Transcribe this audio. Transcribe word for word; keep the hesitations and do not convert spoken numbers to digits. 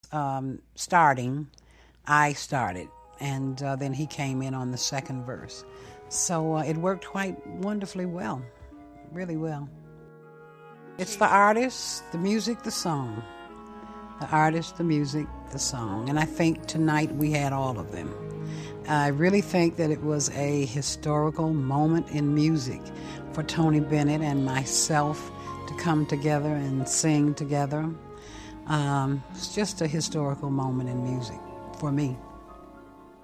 um, starting, I started, and uh, then he came in on the second verse. So uh, it worked quite wonderfully well, really well. It's the artist, the music, the song. The artist, the music, the song. And I think tonight we had all of them. I really think that it was a historical moment in music for Tony Bennett and myself to come together and sing together. Um, it's just a historical moment in music for me.